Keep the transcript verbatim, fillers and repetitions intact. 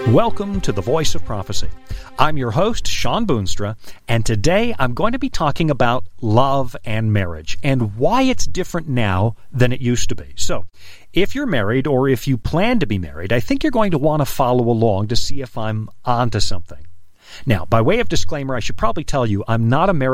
Welcome to the Voice of Prophecy. I'm your host, Sean Boonstra, and today I'm going to be talking about love and marriage and why it's different now than it used to be. So, if you're married or if you plan to be married, I think you're going to want to follow along to see if I'm onto something. Now, by way of disclaimer, I should probably tell you I'm not a marriage